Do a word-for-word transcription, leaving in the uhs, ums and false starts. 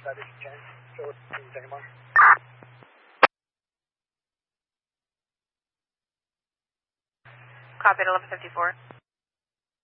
Southeast ten. So, anymore. Copy at eleven fifty-four.